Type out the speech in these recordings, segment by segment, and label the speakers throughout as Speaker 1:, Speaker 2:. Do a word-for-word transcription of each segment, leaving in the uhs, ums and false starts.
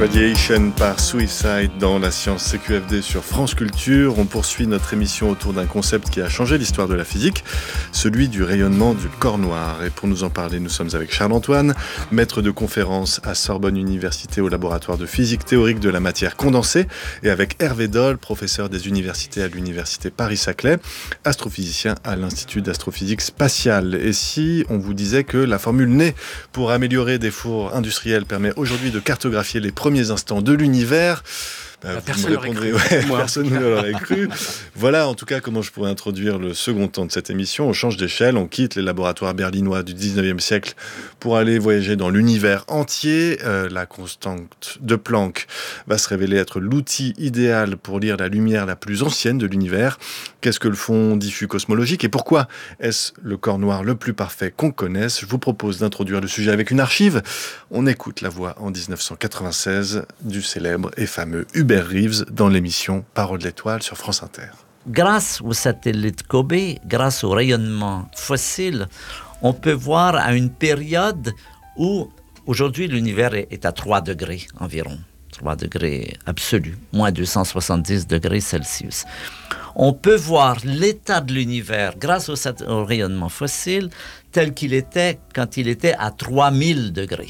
Speaker 1: Radiation par Suicide dans la science C Q F D sur France Culture. On poursuit notre émission autour d'un concept qui a changé l'histoire de la physique, celui du rayonnement du corps noir. Et pour nous en parler, nous sommes avec Charles-Antoine, maître de conférence à Sorbonne Université au laboratoire de physique théorique de la matière condensée, et avec Hervé Doll, professeur des universités à l'université Paris-Saclay, astrophysicien à l'Institut d'astrophysique spatiale. Et si on vous disait que la formule née pour améliorer des fours industriels permet aujourd'hui de cartographier les premiers instants de l'univers,
Speaker 2: Bah,
Speaker 1: vous
Speaker 2: personne
Speaker 1: me
Speaker 2: n'aurait
Speaker 1: répondrez,
Speaker 2: cru.
Speaker 1: ouais,
Speaker 2: Moi.
Speaker 1: personne ne l'aurait cru. Voilà en tout cas comment je pourrais introduire le second temps de cette émission. On change d'échelle, on quitte les laboratoires berlinois du dix-neuvième siècle pour aller voyager dans l'univers entier. Euh, la constante de Planck va se révéler être l'outil idéal pour lire la lumière la plus ancienne de l'univers. Qu'est-ce que le fond diffus cosmologique et pourquoi est-ce le corps noir le plus parfait qu'on connaisse? Je vous propose d'introduire le sujet avec une archive. On écoute la voix en dix-neuf cent quatre-vingt-seize du célèbre et fameux Hubert Reeves dans l'émission Parole de l'étoile sur France Inter.
Speaker 3: Grâce au satellite Kobe, grâce au rayonnement fossile, on peut voir à une période où aujourd'hui l'univers est à trois degrés environ, trois degrés absolus, moins deux cent soixante-dix degrés Celsius. On peut voir l'état de l'univers grâce au, sat- au rayonnement fossile tel qu'il était quand il était à trois mille degrés.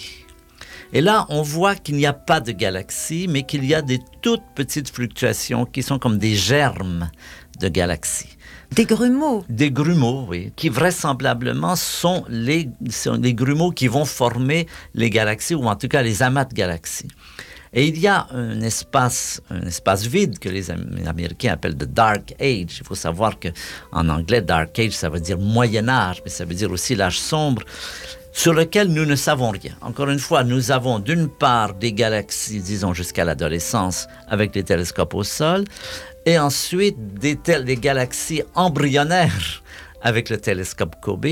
Speaker 3: Et là, on voit qu'il n'y a pas de galaxies, mais qu'il y a des toutes petites fluctuations qui sont comme des germes de galaxies.
Speaker 4: Des grumeaux.
Speaker 3: Des grumeaux, oui, qui vraisemblablement sont les, sont les grumeaux qui vont former les galaxies, ou en tout cas les amas de galaxies. Et il y a un espace, un espace vide que les Américains appellent the Dark Age. Il faut savoir qu'en anglais, Dark Age, ça veut dire Moyen Âge, mais ça veut dire aussi l'âge sombre, sur lequel nous ne savons rien. Encore une fois, nous avons d'une part des galaxies, disons jusqu'à l'adolescence, avec les télescopes au sol, et ensuite des, tel- des galaxies embryonnaires avec le télescope Kobe.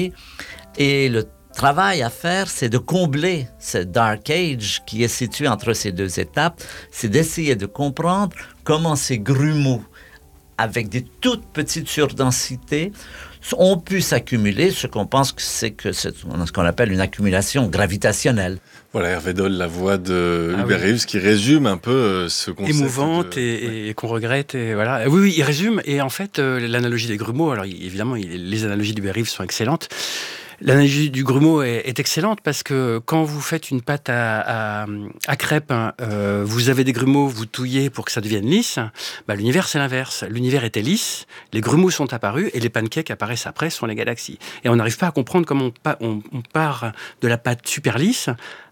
Speaker 3: Et le travail à faire, c'est de combler ce Dark Age qui est situé entre ces deux étapes, c'est d'essayer de comprendre comment ces grumeaux, avec des toutes petites surdensités, ont pu s'accumuler, ce qu'on pense que c'est que c'est ce qu'on appelle une accumulation gravitationnelle.
Speaker 1: Voilà, Hervé Doll, la voix de
Speaker 2: Ah
Speaker 1: Hubert
Speaker 2: oui.
Speaker 1: Reeves qui résume un peu euh, ce concept.
Speaker 2: Émouvante
Speaker 1: de...
Speaker 2: et, et qu'on regrette. Et voilà. Oui, oui, il résume. Et en fait, euh, l'analogie des grumeaux, alors il- évidemment, il- les analogies d'Hubert Reeves sont excellentes. L'analogie du grumeau est, est excellente parce que quand vous faites une pâte à, à, à crêpes, hein, euh, vous avez des grumeaux, vous touillez pour que ça devienne lisse. Bah, l'univers, c'est l'inverse. L'univers était lisse, les grumeaux sont apparus et les pancakes apparaissent après, ce sont les galaxies. Et on n'arrive pas à comprendre comment on, pa- on, on part de la pâte super lisse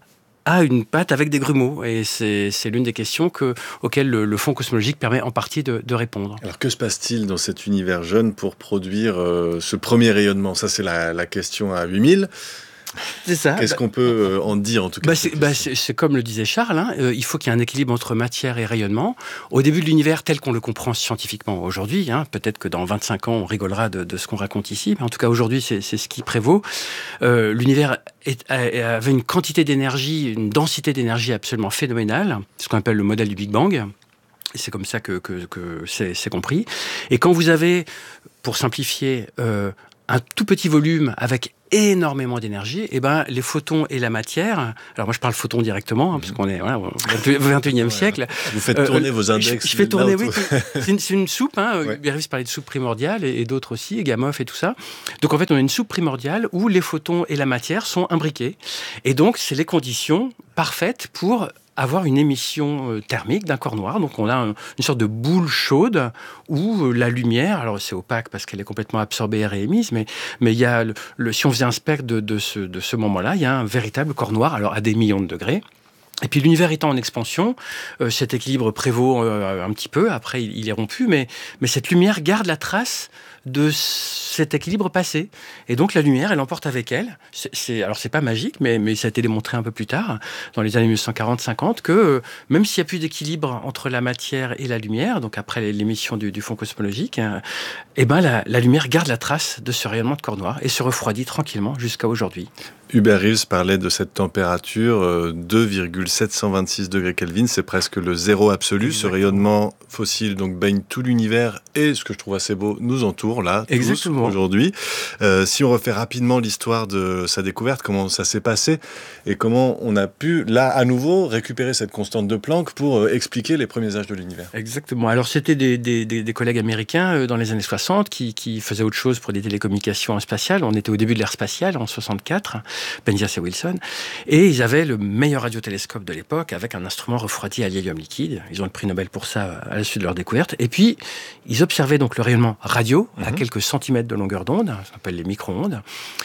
Speaker 2: à une pâte avec des grumeaux. Et c'est, c'est l'une des questions que, auxquelles le, le fond cosmologique permet en partie de, de répondre.
Speaker 1: Alors que se passe-t-il dans cet univers jeune pour produire euh, ce premier rayonnement? Ça, c'est la, la question à huit mille.
Speaker 2: C'est ça.
Speaker 1: Qu'est-ce qu'on peut euh, en dire en tout cas?
Speaker 2: Bah c'est, bah c'est, c'est comme le disait Charles, hein, euh, il faut qu'il y ait un équilibre entre matière et rayonnement. Au début de l'univers tel qu'on le comprend scientifiquement aujourd'hui, hein, peut-être que dans vingt-cinq ans on rigolera de, de ce qu'on raconte ici, mais en tout cas aujourd'hui c'est, c'est ce qui prévaut. Euh, l'univers est, avait une quantité d'énergie, une densité d'énergie absolument phénoménale, ce qu'on appelle le modèle du Big Bang. Et c'est comme ça que, que, que c'est, c'est compris. Et quand vous avez, pour simplifier, euh, un tout petit volume avec énormément d'énergie, et ben les photons et la matière. Alors moi je parle photons directement, hein, parce qu'on est voilà, au vingt et unième ouais, siècle.
Speaker 1: Vous faites tourner euh, vos index.
Speaker 2: Je, je fais tourner, oui. C'est une, c'est une soupe. Hein,
Speaker 1: ouais.
Speaker 2: Hubert Reeves parlait de soupe primordiale et, et d'autres aussi, et Gamow et tout ça. Donc en fait on a une soupe primordiale où les photons et la matière sont imbriqués, et donc c'est les conditions parfaites pour avoir une émission thermique d'un corps noir. Donc on a un, une sorte de boule chaude où la lumière, alors c'est opaque parce qu'elle est complètement absorbée et réémise, mais mais il y a le, le, si on faisait un spectre de, de ce de ce moment-là, il y a un véritable corps noir, alors à des millions de degrés. Et puis l'univers étant en expansion, euh, cet équilibre prévaut euh, un petit peu. Après, il, il est rompu, mais mais cette lumière garde la trace de cet équilibre passé. Et donc la lumière, elle emporte avec elle. C'est, c'est, alors c'est pas magique, mais, mais ça a été démontré un peu plus tard, dans les années mille neuf cent quarante cinquante, que euh, même s'il n'y a plus d'équilibre entre la matière et la lumière, donc après l'émission du, du fond cosmologique, hein, eh ben la, la lumière garde la trace de ce rayonnement de corps noir et se refroidit tranquillement jusqu'à aujourd'hui.
Speaker 1: Hubert Reeves parlait de cette température, euh, deux virgule sept cent vingt-six degrés Kelvin, c'est presque le zéro absolu. Exactement. Ce rayonnement fossile donc baigne tout l'univers et, ce que je trouve assez beau, nous entoure. retour là,
Speaker 2: Exactement.
Speaker 1: tous, aujourd'hui. Euh, si on refait rapidement l'histoire de sa découverte, comment ça s'est passé et comment on a pu, là, à nouveau, récupérer cette constante de Planck pour euh, expliquer les premiers âges de l'univers.
Speaker 2: Exactement. Alors, c'était des, des, des, des collègues américains euh, dans les années soixante qui, qui faisaient autre chose pour des télécommunications spatiales. On était au début de l'ère spatiale, en soixante-quatre, Penzias et Wilson. Et ils avaient le meilleur radiotélescope de l'époque avec un instrument refroidi à l'hélium liquide. Ils ont le prix Nobel pour ça à la suite de leur découverte. Et puis, ils observaient donc le rayonnement radio mmh. à quelques centimètres de longueur d'onde, ça s'appelle les micro-ondes.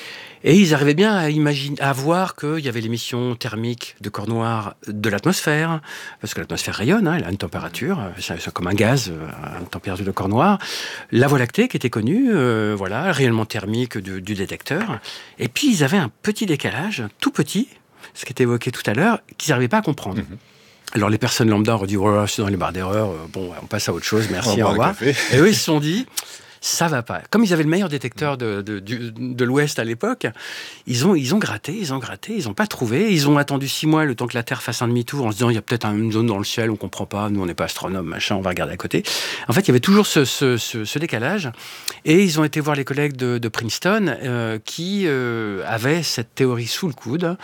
Speaker 2: Et ils arrivaient bien à imaginer, à voir qu'il y avait l'émission thermique de corps noir de l'atmosphère, parce que l'atmosphère rayonne, hein, elle a une température, c'est, c'est comme un gaz à une température de corps noir. La Voie lactée qui était connue, euh, voilà, le rayonnement thermique du, du détecteur. Et puis ils avaient un petit décalage, tout petit, ce qui était évoqué tout à l'heure, qu'ils n'arrivaient pas à comprendre. Mmh. Alors les personnes lambda ont dit oh, « c'est dans les barres d'erreur, bon, on passe à autre chose, merci, au revoir ». Et eux, ils se sont dit « ça va pas ». Comme ils avaient le meilleur détecteur de, de, de, de l'Ouest à l'époque, ils ont, ils ont gratté, ils ont gratté, ils n'ont pas trouvé. Ils ont attendu six mois le temps que la Terre fasse un demi-tour en se disant il y a peut-être une zone dans le ciel, on comprend pas, nous on n'est pas astronomes, machin, on va regarder à côté. En fait, il y avait toujours ce, ce, ce, ce décalage. Et ils ont été voir les collègues de, de Princeton euh, qui euh, avaient cette théorie sous le coude,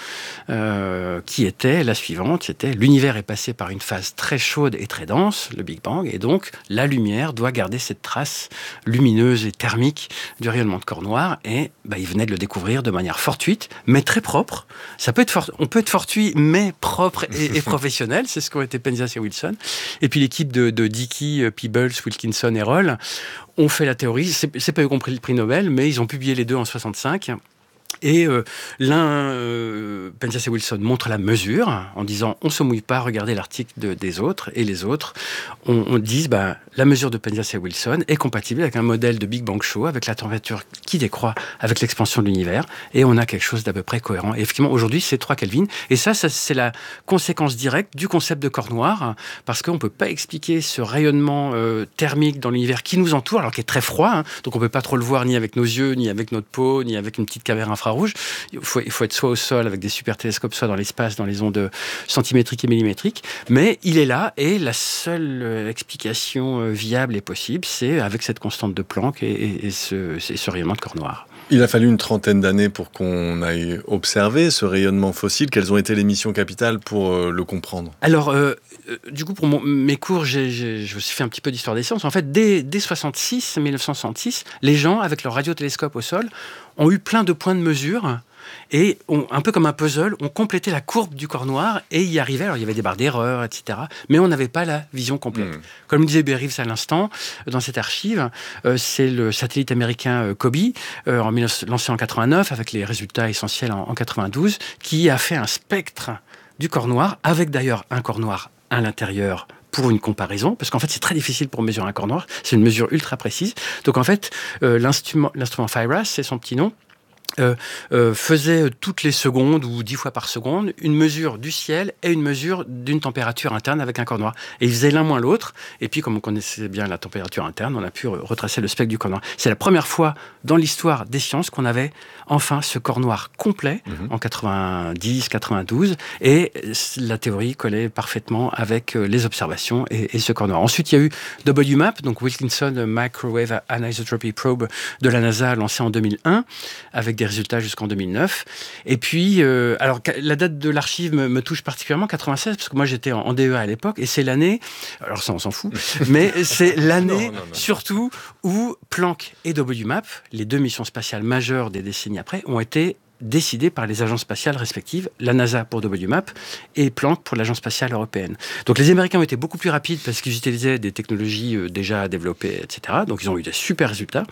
Speaker 2: euh, qui était la suivante, c'était l'univers est passé par une phase très chaude et très dense, le Big Bang, et donc la lumière doit garder cette trace lumineuse et thermique du rayonnement de corps noir, et bah, ils venaient de le découvrir de manière fortuite, mais très propre. Ça peut être for- on peut être fortuit, mais propre et, et professionnel. C'est ce qu'ont été Penzias et Wilson. Et puis l'équipe de, de Dickey, Peebles, Wilkinson et Roll ont fait la théorie. C'est, c'est pas eux qui ont pris le prix Nobel, mais ils ont publié les deux en soixante-cinq. Et euh, l'un, euh, Penzias et Wilson, montrent la mesure en disant on se mouille pas, regardez l'article de, des autres, et les autres on, on disent bah, la mesure de Penzias et Wilson est compatible avec un modèle de Big Bang Show, avec la température qui décroît avec l'expansion de l'univers, et on a quelque chose d'à peu près cohérent. Et effectivement, aujourd'hui, c'est trois Kelvin, et ça, ça, c'est la conséquence directe du concept de corps noir, parce qu'on peut pas expliquer ce rayonnement euh, thermique dans l'univers qui nous entoure, alors qu'il est très froid, hein, donc on peut pas trop le voir ni avec nos yeux, ni avec notre peau, ni avec une petite caméra infrarouge. Il faut, il faut être soit au sol avec des super télescopes, soit dans l'espace, dans les ondes centimétriques et millimétriques. Mais il est là, et la seule explication viable et possible, c'est avec cette constante de Planck et, et, et ce, ce rayonnement de corps noir.
Speaker 1: Il a fallu une trentaine d'années pour qu'on aille observer ce rayonnement fossile. Quelles ont été les missions capitales pour euh, le comprendre ?
Speaker 2: Alors, euh, euh, du coup, pour mon, mes cours, j'ai, j'ai, je me suis fait un petit peu d'histoire des sciences. En fait, dès, dès soixante-six, dix-neuf cent soixante-six, les gens, avec leur radiotélescope au sol, ont eu plein de points de mesure et on, un peu comme un puzzle, on complétait la courbe du corps noir et y arrivait. Alors il y avait des barres d'erreur, et cetera. Mais on n'avait pas la vision complète. Mmh. Comme le disait Barry Reeves à l'instant, dans cette archive, euh, c'est le satellite américain euh, COBE, euh, en lancé en quatre-vingt-neuf, avec les résultats essentiels en, en quatre-vingt-douze, qui a fait un spectre du corps noir, avec d'ailleurs un corps noir à l'intérieur, pour une comparaison, parce qu'en fait, c'est très difficile pour mesurer un corps noir. C'est une mesure ultra précise. Donc, en fait, euh, l'instrument, l'instrument FIRAS, c'est son petit nom, Euh, euh, faisait toutes les secondes ou dix fois par seconde une mesure du ciel et une mesure d'une température interne avec un corps noir. Et il faisait l'un moins l'autre. Et puis, comme on connaissait bien la température interne, on a pu retracer le spectre du corps noir. C'est la première fois dans l'histoire des sciences qu'on avait enfin ce corps noir complet mmh. en quatre-vingt-dix quatre-vingt-douze. Et la théorie collait parfaitement avec les observations et, et ce corps noir. Ensuite, il y a eu W MAP, donc Wilkinson Microwave Anisotropy Probe de la NASA, lancé en deux mille un, avec des résultats jusqu'en deux mille neuf. Et puis, euh, alors la date de l'archive me, me touche particulièrement, quatre-vingt-seize, parce que moi j'étais en, en D E A à l'époque, et c'est l'année, alors ça on s'en fout, mais c'est l'année non, non, non. surtout où Planck et W MAP, les deux missions spatiales majeures des décennies après, ont été décidées par les agences spatiales respectives, la NASA pour W MAP et Planck pour l'agence spatiale européenne. Donc les Américains ont été beaucoup plus rapides parce qu'ils utilisaient des technologies euh, déjà développées, et cetera. Donc ils ont eu des super résultats.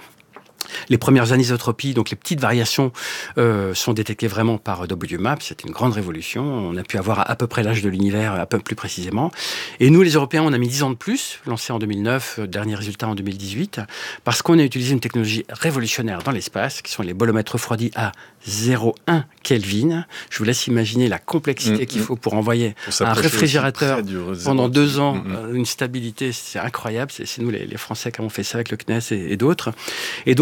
Speaker 2: Les premières anisotropies, donc les petites variations, euh, sont détectées vraiment par W MAP. C'est une grande révolution. On a pu avoir à, à peu près l'âge de l'univers, un peu plus précisément. Et nous, les Européens, on a mis dix ans de plus, lancé en deux mille neuf, dernier résultat en deux mille dix-huit, parce qu'on a utilisé une technologie révolutionnaire dans l'espace, qui sont les bolomètres refroidis à zéro virgule un Kelvin. Je vous laisse imaginer la complexité mmh, qu'il faut pour envoyer pour un réfrigérateur pendant deux ans, mmh. une stabilité, c'est incroyable. C'est, c'est nous, les, les Français, qui avons fait ça avec le C N E S et, et d'autres. Et donc,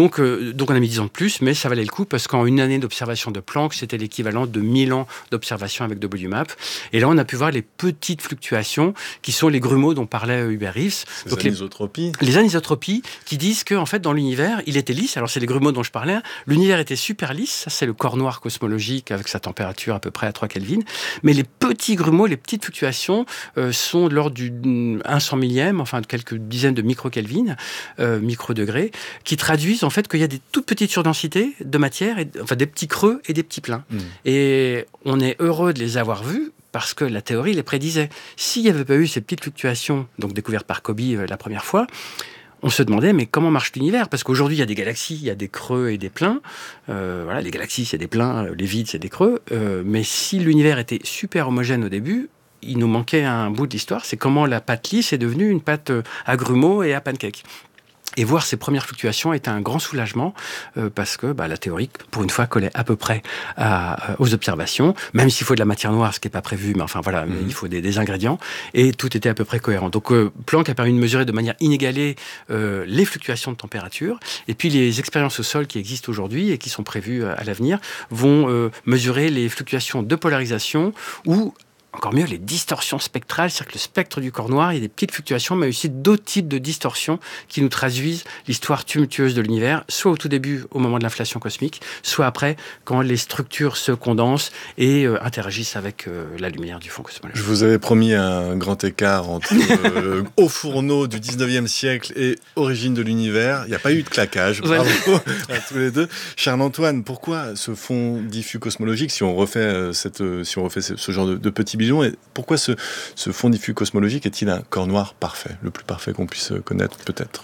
Speaker 2: donc, euh, donc on a mis dix ans de plus, mais ça valait le coup parce qu'en une année d'observation de Planck, c'était l'équivalent de mille ans d'observation avec W MAP. Et là, on a pu voir les petites fluctuations qui sont les grumeaux dont parlait Hubert Reeves.
Speaker 1: Les
Speaker 2: donc
Speaker 1: anisotropies.
Speaker 2: Les, les anisotropies qui disent que en fait, dans l'univers, il était lisse. Alors, c'est les grumeaux dont je parlais. L'univers était super lisse. Ça, c'est le corps noir cosmologique avec sa température à peu près à trois Kelvin. Mais les petits grumeaux, les petites fluctuations euh, sont de l'ordre du un cent millième, enfin de quelques dizaines de micro-Kelvin, euh, micro-degrés, qui traduisent en fait qu'il y a des toutes petites surdensités de matière, et, enfin des petits creux et des petits pleins. Mmh. Et on est heureux de les avoir vus parce que la théorie les prédisait. S'il n'y avait pas eu ces petites fluctuations, donc découvertes par Kobe euh, la première fois, on se demandait, mais comment marche l'univers? Parce qu'aujourd'hui, il y a des galaxies, il y a des creux et des pleins. Euh, voilà, les galaxies, c'est des pleins, les vides, c'est des creux. Euh, mais si l'univers était super homogène au début, il nous manquait un bout de l'histoire. C'est comment la pâte lisse est devenue une pâte à grumeaux et à pancakes. Et voir ces premières fluctuations était un grand soulagement euh, parce que bah, la théorie, pour une fois, collait à peu près à, aux observations, même s'il faut de la matière noire, ce qui n'est pas prévu, mais enfin voilà, mmh. mais il faut des, des ingrédients, et tout était à peu près cohérent. Donc euh, Planck a permis de mesurer de manière inégalée euh, les fluctuations de température, et puis les expériences au sol qui existent aujourd'hui et qui sont prévues à l'avenir vont euh, mesurer les fluctuations de polarisation ou encore mieux, les distorsions spectrales, c'est-à-dire que le spectre du corps noir, il y a des petites fluctuations, mais aussi d'autres types de distorsions qui nous traduisent l'histoire tumultueuse de l'univers, soit au tout début, au moment de l'inflation cosmique, soit après, quand les structures se condensent et euh, interagissent avec euh, la lumière du fond cosmologique.
Speaker 1: Je vous avais promis un grand écart entre euh, haut fourneau du dix-neuvième siècle et origine de l'univers. Il n'y a pas eu de claquage. Bravo à tous les deux. Charles-Antoine, pourquoi ce fond diffus cosmologique, si on refait, euh, cette, euh, si on refait ce, ce genre de, de petits bijoux, et pourquoi ce, ce fond diffus cosmologique est-il un corps noir parfait, le plus parfait qu'on puisse connaître peut-être?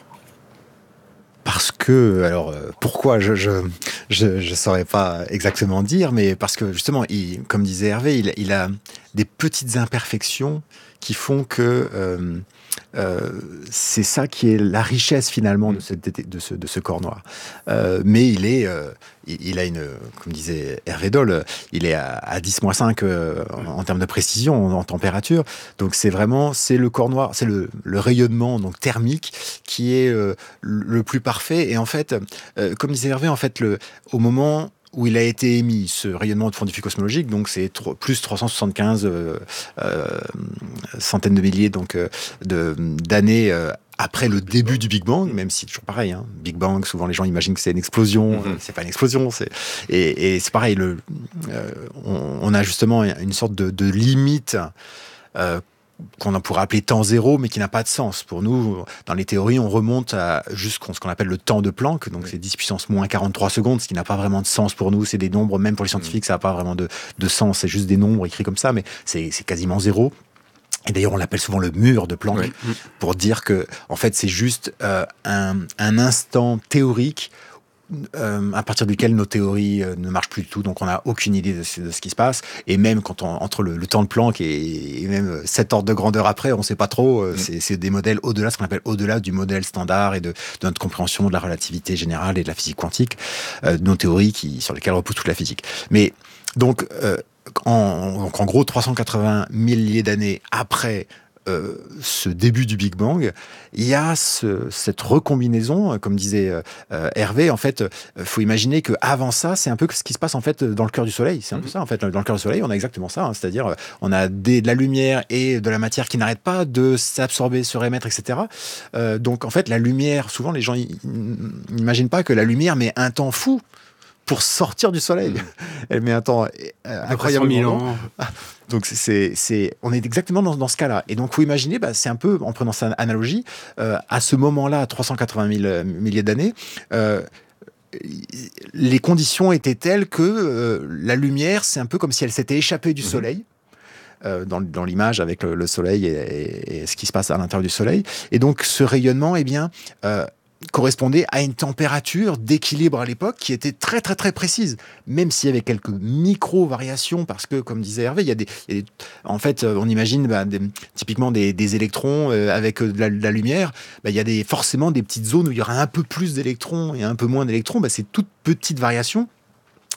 Speaker 4: Parce que, alors, euh, pourquoi, je je, je je saurais pas exactement dire, mais parce que justement, il, comme disait Hervé, il, il a des petites imperfections qui font que euh, euh, c'est ça qui est la richesse finalement de ce, de ce, de ce corps noir. Euh, mais il est, euh, il, il a une, comme disait Hervé Doll, il est à, à dix moins cinq euh, en, en termes de précision, en, en température. Donc c'est vraiment, c'est le corps noir, c'est le, le rayonnement donc thermique qui est euh, le plus parfait. Et en fait, euh, comme disait Hervé, en fait, le, au moment où il a été émis, ce rayonnement de fond diffus cosmologique, donc c'est plus trois cent soixante-quinze euh, euh, centaines de milliers donc, euh, de, d'années euh, après le début du Big Bang, même si toujours pareil, hein, Big Bang, souvent les gens imaginent que c'est une explosion, mm-hmm. c'est pas une explosion, c'est et, et c'est pareil, le, euh, on, on a justement une sorte de, de limite euh, qu'on pourrait appeler temps zéro, mais qui n'a pas de sens. Pour nous, dans les théories, on remonte à jusqu'à ce qu'on appelle le temps de Planck, donc oui. c'est dix puissance moins quarante-trois secondes, ce qui n'a pas vraiment de sens pour nous. C'est des nombres, même pour les scientifiques, ça n'a pas vraiment de, de sens. C'est juste des nombres écrits comme ça, mais c'est, c'est quasiment zéro. Et d'ailleurs, on l'appelle souvent le mur de Planck, oui. pour dire que, en fait, c'est juste euh, un, un instant théorique Euh, à partir duquel nos théories euh, ne marchent plus du tout, donc on n'a aucune idée de ce, de ce qui se passe, et même quand on, entre le, le temps de Planck et, et même sept ordres de grandeur après, on ne sait pas trop, euh, mmh. c'est, c'est des modèles au-delà, ce qu'on appelle au-delà du modèle standard et de, de notre compréhension de la relativité générale et de la physique quantique, euh, de nos théories qui, sur lesquelles repose toute la physique. Mais donc, euh, en, donc en gros, trois cent quatre-vingts milliers d'années après Euh, ce début du Big Bang, il y a ce, cette recombinaison, comme disait euh, Hervé. En fait, il faut imaginer qu'avant ça, c'est un peu ce qui se passe en fait dans le cœur du Soleil. C'est un peu ça, en fait. Dans le cœur du Soleil, on a exactement ça. Hein, c'est-à-dire, on a des, de la lumière et de la matière qui n'arrêtent pas de s'absorber, se réémettre, et cetera. Euh, donc, en fait, la lumière, souvent, les gens n'imaginent pas que la lumière met un temps fou pour sortir du Soleil. Elle met un temps euh, incroyablement long. Donc c'est, c'est, on est exactement dans, dans ce cas-là. Et donc, faut imaginer, bah, c'est un peu, en prenant cette analogie, euh, à ce moment-là, à trois cent quatre-vingt mille milliers d'années, euh, les conditions étaient telles que euh, la lumière, c'est un peu comme si elle s'était échappée du mmh. Soleil. Euh, dans, dans l'image avec le, le Soleil et, et, et ce qui se passe à l'intérieur du Soleil. Et donc, ce rayonnement, eh bien, euh, correspondait à une température d'équilibre à l'époque qui était très très très précise, même s'il y avait quelques micro-variations, parce que, comme disait Hervé, il y a des, il y a des en fait, on imagine bah, des, typiquement des, des électrons euh, avec de la, de la lumière, bah, il y a des, forcément des petites zones où il y aura un peu plus d'électrons et un peu moins d'électrons, bah, c'est toutes petites variations.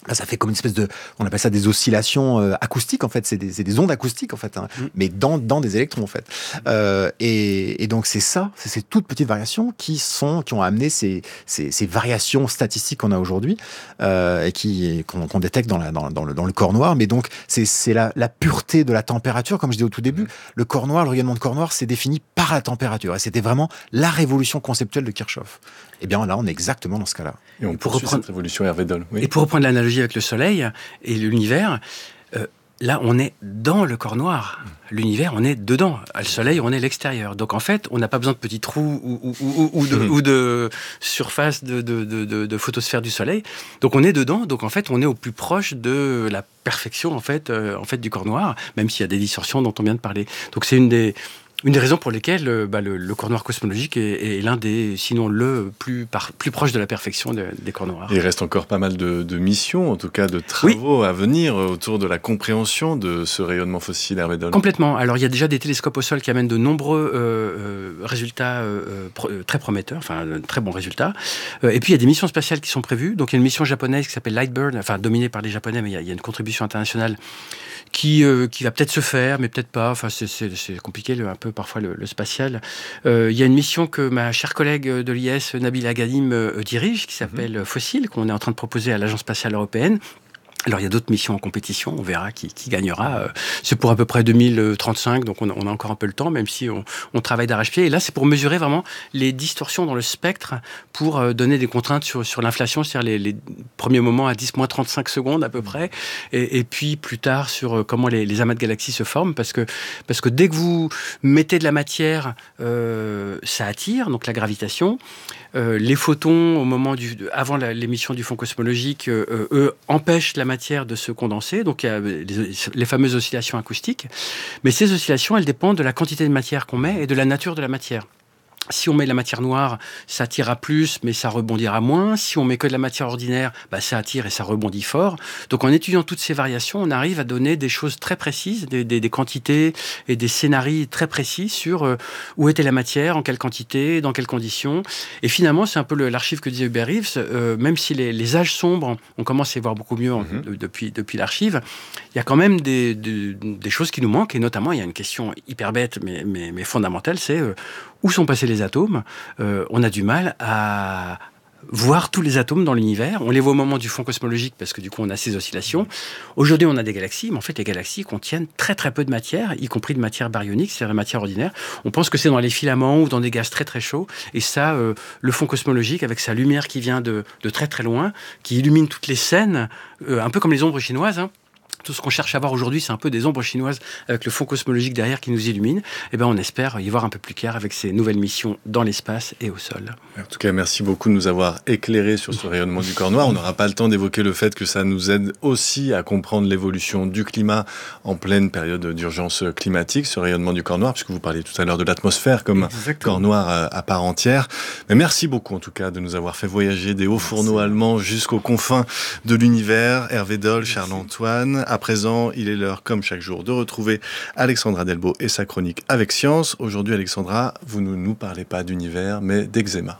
Speaker 4: Là, ça fait comme une espèce de, on appelle ça des oscillations euh, acoustiques en fait, c'est des, c'est des ondes acoustiques en fait, hein, mmh. mais dans, dans des électrons en fait. Euh, et, et donc c'est ça, c'est ces toutes petites variations qui sont, qui ont amené ces, ces, ces variations statistiques qu'on a aujourd'hui euh, et qui qu'on, qu'on détecte dans, la, dans, dans, le, dans le corps noir. Mais donc c'est, c'est la, la pureté de la température, comme je disais au tout début. Mmh. Le corps noir, le rayonnement de corps noir, c'est défini par la température et c'était vraiment la révolution conceptuelle de Kirchhoff. Et bien là, on est exactement dans ce cas-là.
Speaker 1: Et on et pour reprendre cette révolution, Hervé Doll. Oui.
Speaker 2: Et pour reprendre l'analogie avec le Soleil et l'univers, euh, là, on est dans le corps noir. L'univers, on est dedans. Le Soleil, on est l'extérieur. Donc, en fait, on n'a pas besoin de petits trous ou, ou, ou, ou, de, mmh. ou de surface de, de, de, de, de photosphère du Soleil. Donc, on est dedans. Donc, en fait, on est au plus proche de la perfection, en fait, euh, en fait du corps noir, même s'il y a des distorsions dont on vient de parler. Donc, c'est une des... Une des raisons pour lesquelles euh, bah, le, le corps noir cosmologique est, est l'un des, sinon le plus, par, plus proche de la perfection de, des corps noirs.
Speaker 1: Il reste encore pas mal de, de missions, en tout cas de travaux oui. à venir autour de la compréhension de ce rayonnement fossile, Hervé Doll.
Speaker 2: Complètement. Alors il y a déjà des télescopes au sol qui amènent de nombreux euh, euh, résultats euh, pro, euh, très prometteurs, enfin de très bons résultats. Euh, et puis il y a des missions spatiales qui sont prévues. Donc il y a une mission japonaise qui s'appelle Lightbird, enfin dominée par les Japonais, mais il y a, il y a une contribution internationale qui, euh, qui va peut-être se faire, mais peut-être pas. Enfin, c'est, c'est, c'est compliqué le, un peu parfois le, le spatial. Euh, il y a une mission que ma chère collègue de l'I S, Nabila Ghanim, euh, dirige, qui s'appelle mmh. Fossile, qu'on est en train de proposer à l'Agence spatiale européenne. Alors, il y a d'autres missions en compétition, on verra qui, qui gagnera. C'est pour à peu près deux mille trente-cinq, donc on a, on a encore un peu le temps, même si on, on travaille d'arrache-pied. Et là, c'est pour mesurer vraiment les distorsions dans le spectre, pour donner des contraintes sur, sur l'inflation, c'est-à-dire les, les premiers moments à dix moins trente-cinq secondes à peu près, et, et puis plus tard sur comment les, les amas de galaxies se forment, parce que, parce que dès que vous mettez de la matière, euh, ça attire, donc la gravitation. Euh, les photons, au moment du, avant la, l'émission du fond cosmologique, euh, eux, empêchent la matière de se condenser. Donc, il y a les, les fameuses oscillations acoustiques. Mais ces oscillations, elles dépendent de la quantité de matière qu'on met et de la nature de la matière. Si on met de la matière noire, ça attirera plus, mais ça rebondira moins. Si on met que de la matière ordinaire, bah, ça attire et ça rebondit fort. Donc, en étudiant toutes ces variations, on arrive à donner des choses très précises, des, des, des quantités et des scénarios très précis sur euh, où était la matière, en quelle quantité, dans quelles conditions. Et finalement, c'est un peu le, l'archive que disait Hubert Reeves. Euh, même si les, les âges sombres, on commence à y voir beaucoup mieux en, mm-hmm. de, depuis, depuis l'archive, il y a quand même des, des, des choses qui nous manquent. Et notamment, il y a une question hyper bête, mais, mais, mais fondamentale, c'est euh, où sont passés les atomes. Euh, on a du mal à voir tous les atomes dans l'univers. On les voit au moment du fond cosmologique parce que du coup on a ces oscillations. Aujourd'hui on a des galaxies, mais en fait les galaxies contiennent très très peu de matière, y compris de matière baryonique, c'est-à-dire la matière ordinaire. On pense que c'est dans les filaments ou dans des gaz très très chauds. Et ça, euh, le fond cosmologique avec sa lumière qui vient de, de très très loin, qui illumine toutes les scènes, euh, un peu comme les ombres chinoises, hein. Tout ce qu'on cherche à voir aujourd'hui, c'est un peu des ombres chinoises avec le fond cosmologique derrière qui nous illumine. Et ben, on espère y voir un peu plus clair avec ces nouvelles missions dans l'espace et au sol.
Speaker 1: En tout cas, merci beaucoup de nous avoir éclairés sur ce rayonnement du corps noir. On n'aura pas le temps d'évoquer le fait que ça nous aide aussi à comprendre l'évolution du climat en pleine période d'urgence climatique, ce rayonnement du corps noir, puisque vous parliez tout à l'heure de l'atmosphère comme Exactement. Un corps noir à part entière. Mais merci beaucoup, en tout cas, de nous avoir fait voyager des hauts fourneaux allemands jusqu'aux confins de l'univers. Hervé Doll, Charles-Antoine. À présent, il est l'heure, comme chaque jour, de retrouver Alexandra Delbo et sa chronique Avec Science. Aujourd'hui, Alexandra, vous ne nous parlez pas d'univers, mais d'eczéma.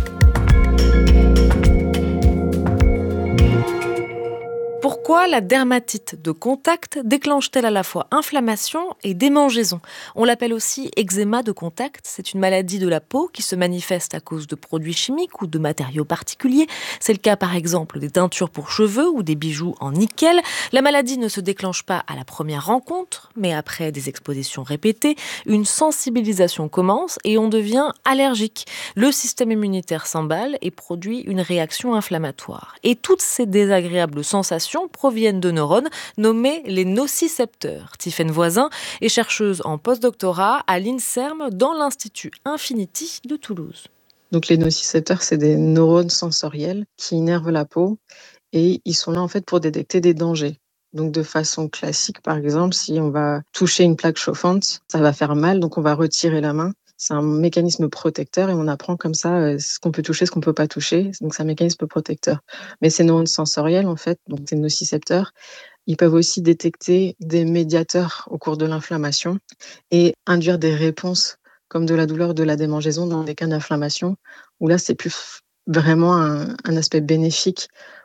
Speaker 5: Pourquoi la dermatite de contact déclenche-t-elle à la fois inflammation et démangeaison ? On l'appelle aussi eczéma de contact. C'est une maladie de la peau qui se manifeste à cause de produits chimiques ou de matériaux particuliers. C'est le cas par exemple des teintures pour cheveux ou des bijoux en nickel. La maladie ne se déclenche pas à la première rencontre, mais après des expositions répétées, une sensibilisation commence et on devient allergique. Le système immunitaire s'emballe et produit une réaction inflammatoire. Et toutes ces désagréables sensations proviennent de neurones nommés les nocicepteurs. Tiffaine Voisin est chercheuse en postdoctorat à l'INSERM dans l'Institut Infinity de Toulouse.
Speaker 6: Donc les nocicepteurs, c'est des neurones sensoriels qui innervent la peau et ils sont là en fait pour détecter des dangers. Donc de façon classique, par exemple, si on va toucher une plaque chauffante, ça va faire mal, donc on va retirer la main. C'est un mécanisme protecteur et on apprend comme ça euh, ce qu'on peut toucher, ce qu'on peut pas toucher. Donc c'est un mécanisme protecteur. Mais ces neurones sensoriels, en fait, donc ces nocicepteurs, ils peuvent aussi détecter des médiateurs au cours de l'inflammation et induire des réponses comme de la douleur, de la démangeaison dans des cas d'inflammation, où là c'est plus vraiment un, un aspect bénéfique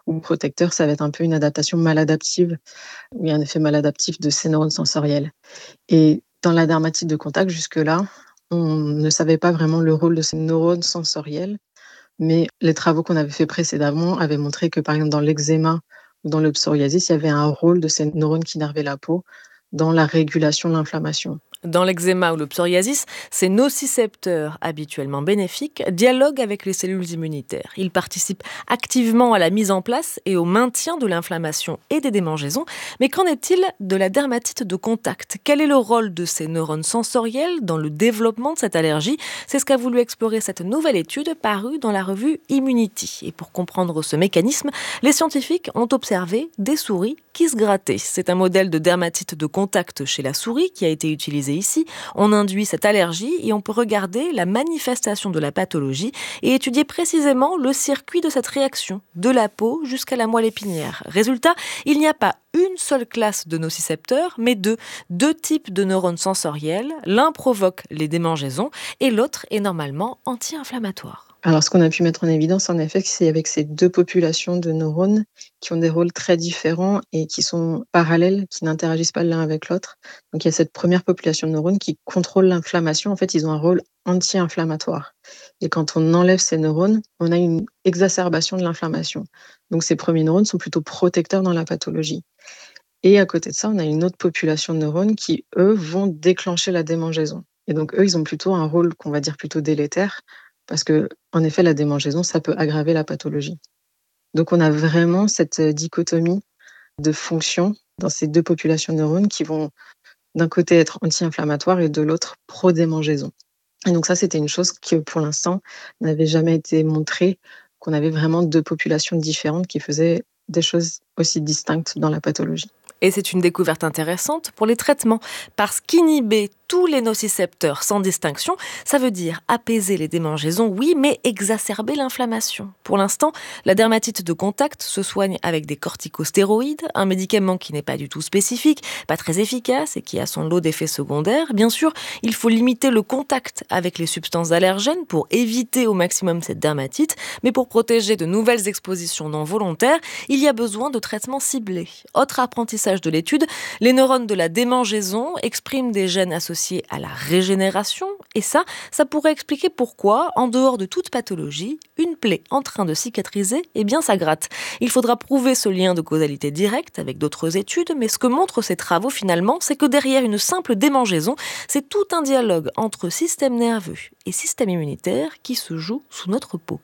Speaker 6: ou protecteur, ça va être un peu une adaptation maladaptive, où il y a un effet maladaptif de ces neurones sensoriels. Et dans la dermatite de contact, jusque-là, on ne savait pas vraiment le rôle de ces neurones sensoriels, mais les travaux qu'on avait fait précédemment avaient montré que, par exemple, dans l'eczéma ou dans le psoriasis, il y avait un rôle de ces neurones qui nervaient la peau dans la régulation de l'inflammation.
Speaker 5: Dans l'eczéma ou le psoriasis, ces nocicepteurs habituellement bénéfiques dialoguent avec les cellules immunitaires. Ils participent activement à la mise en place et au maintien de l'inflammation et des démangeaisons. Mais qu'en est-il de la dermatite de contact ? Quel est le rôle de ces neurones sensoriels dans le développement de cette allergie ? C'est ce qu'a voulu explorer cette nouvelle étude parue dans la revue Immunity. Et pour comprendre ce mécanisme, les scientifiques ont observé des souris qui se grattaient. C'est un modèle de dermatite de contact chez la souris qui a été utilisé ici. On induit cette allergie et on peut regarder la manifestation de la pathologie et étudier précisément le circuit de cette réaction, de la peau jusqu'à la moelle épinière. Résultat, il n'y a pas une seule classe de nocicepteurs, mais deux, deux types de neurones sensoriels. L'un provoque les démangeaisons et l'autre est normalement anti-inflammatoire.
Speaker 6: Alors, ce qu'on a pu mettre en évidence, en effet, c'est avec ces deux populations de neurones qui ont des rôles très différents et qui sont parallèles, qui n'interagissent pas l'un avec l'autre. Donc, il y a cette première population de neurones qui contrôle l'inflammation. En fait, ils ont un rôle anti-inflammatoire. Et quand on enlève ces neurones, on a une exacerbation de l'inflammation. Donc, ces premiers neurones sont plutôt protecteurs dans la pathologie. Et à côté de ça, on a une autre population de neurones qui, eux, vont déclencher la démangeaison. Et donc, eux, ils ont plutôt un rôle qu'on va dire plutôt délétère, parce que, en effet, la démangeaison, ça peut aggraver la pathologie. Donc, on a vraiment cette dichotomie de fonctions dans ces deux populations de neurones qui vont d'un côté être anti-inflammatoires et de l'autre pro-démangeaison. Et donc ça, c'était une chose qui, pour l'instant, n'avait jamais été montrée, qu'on avait vraiment deux populations différentes qui faisaient des choses aussi distinctes dans la pathologie.
Speaker 5: Et c'est une découverte intéressante pour les traitements, parce qu'inhiber tous les nocicepteurs sans distinction, ça veut dire apaiser les démangeaisons, oui, mais exacerber l'inflammation. Pour l'instant, la dermatite de contact se soigne avec des corticostéroïdes, un médicament qui n'est pas du tout spécifique, pas très efficace et qui a son lot d'effets secondaires. Bien sûr, il faut limiter le contact avec les substances allergènes pour éviter au maximum cette dermatite, mais pour protéger de nouvelles expositions non volontaires, il y a besoin de traitements ciblés. Autre apprentissage de l'étude, les neurones de la démangeaison expriment des gènes associés à la régénération, et ça, ça pourrait expliquer pourquoi, en dehors de toute pathologie, une plaie en train de cicatriser, eh bien ça gratte. Il faudra prouver ce lien de causalité directe avec d'autres études, mais ce que montrent ces travaux finalement, c'est que derrière une simple démangeaison, c'est tout un dialogue entre système nerveux et système immunitaire qui se joue sous notre peau.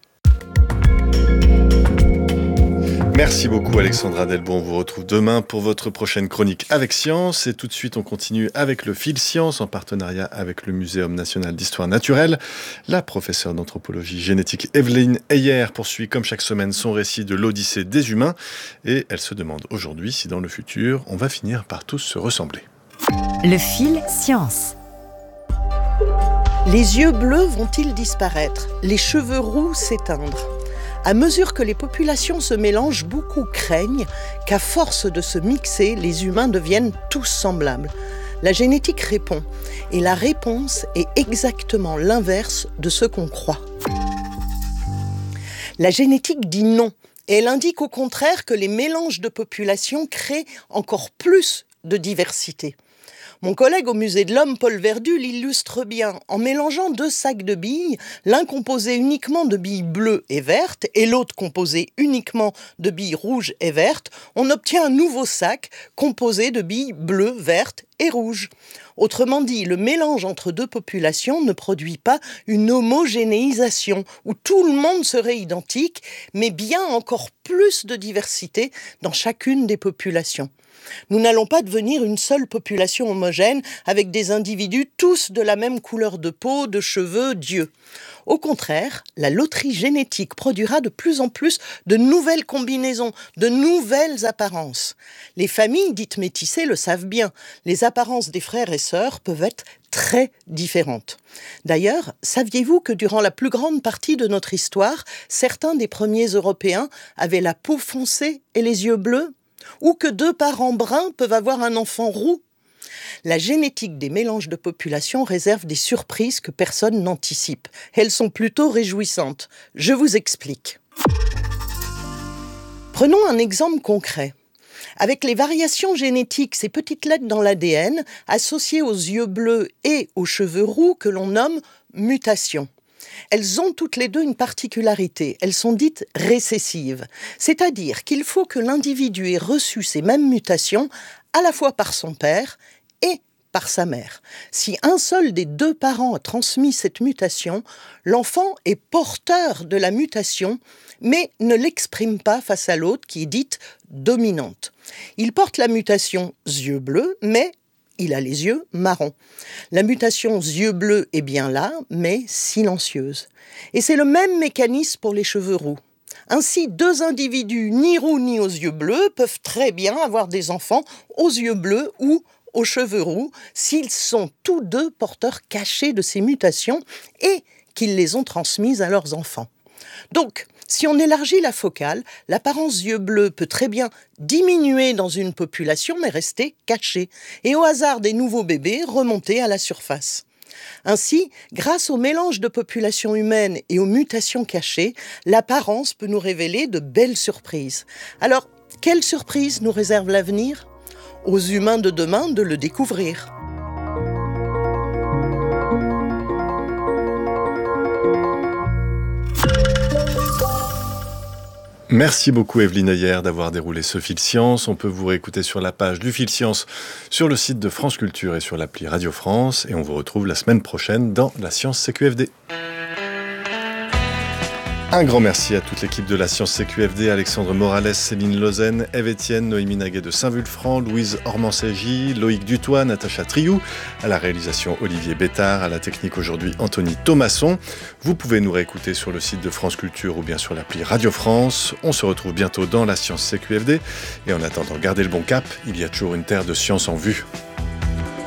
Speaker 1: Merci beaucoup Alexandra Delbon. On vous retrouve demain pour votre prochaine chronique avec Science. Et tout de suite, on continue avec le Fil Science en partenariat avec le Muséum national d'histoire naturelle. La professeure d'anthropologie génétique Evelyne Heyer poursuit comme chaque semaine son récit de l'Odyssée des humains. Et elle se demande aujourd'hui si dans le futur, on va finir par tous se ressembler.
Speaker 7: Le Fil Science.
Speaker 8: Les yeux bleus vont-ils disparaître ? Les cheveux roux s'éteindre ? À mesure que les populations se mélangent, beaucoup craignent qu'à force de se mixer, les humains deviennent tous semblables. La génétique répond, et la réponse est exactement l'inverse de ce qu'on croit. La génétique dit non, et elle indique au contraire que les mélanges de populations créent encore plus de diversité. Mon collègue au Musée de l'Homme, Paul Verdu, l'illustre bien. En mélangeant deux sacs de billes, l'un composé uniquement de billes bleues et vertes et l'autre composé uniquement de billes rouges et vertes, on obtient un nouveau sac composé de billes bleues, vertes et rouges. Autrement dit, le mélange entre deux populations ne produit pas une homogénéisation où tout le monde serait identique, mais bien encore plus de diversité dans chacune des populations. Nous n'allons pas devenir une seule population homogène avec des individus tous de la même couleur de peau, de cheveux, d'yeux. Au contraire, la loterie génétique produira de plus en plus de nouvelles combinaisons, de nouvelles apparences. Les familles dites métissées le savent bien. Les apparences des frères et sœurs peuvent être très différentes. D'ailleurs, saviez-vous que durant la plus grande partie de notre histoire, certains des premiers Européens avaient la peau foncée et les yeux bleus ? Ou que deux parents bruns peuvent avoir un enfant roux. La génétique des mélanges de populations réserve des surprises que personne n'anticipe. Elles sont plutôt réjouissantes. Je vous explique. Prenons un exemple concret. Avec les variations génétiques, ces petites lettres dans l'A D N, associées aux yeux bleus et aux cheveux roux que l'on nomme mutations. Elles ont toutes les deux une particularité, elles sont dites récessives, c'est-à-dire qu'il faut que l'individu ait reçu ces mêmes mutations à la fois par son père et par sa mère. Si un seul des deux parents a transmis cette mutation, l'enfant est porteur de la mutation, mais ne l'exprime pas face à l'autre qui est dite dominante. Il porte la mutation yeux bleus, mais il a les yeux marrons. La mutation yeux bleus est bien là, mais silencieuse. Et c'est le même mécanisme pour les cheveux roux. Ainsi, deux individus ni roux ni aux yeux bleus peuvent très bien avoir des enfants aux yeux bleus ou aux cheveux roux s'ils sont tous deux porteurs cachés de ces mutations et qu'ils les ont transmises à leurs enfants. Donc, si on élargit la focale, l'apparence yeux bleus peut très bien diminuer dans une population mais rester cachée et au hasard des nouveaux bébés remonter à la surface. Ainsi, grâce au mélange de populations humaines et aux mutations cachées, l'apparence peut nous révéler de belles surprises. Alors, quelle surprise nous réserve l'avenir ? Aux humains de demain de le découvrir.
Speaker 1: Merci beaucoup Evelyne Ayer d'avoir déroulé ce Fil Science. On peut vous réécouter sur la page du Fil Science sur le site de France Culture et sur l'appli Radio France. Et on vous retrouve la semaine prochaine dans la Science C Q F D. Un grand merci à toute l'équipe de la Science C Q F D, Alexandre Morales, Céline Lozen, Ève Etienne, Noémie Naguet de Saint-Vulfranc, Louise Ormansegi, Loïc Dutoit, Natacha Triou, à la réalisation Olivier Bétard, à la technique aujourd'hui Anthony Thomasson. Vous pouvez nous réécouter sur le site de France Culture ou bien sur l'appli Radio France. On se retrouve bientôt dans la Science C Q F D et en attendant, gardez le bon cap, il y a toujours une terre de science en vue.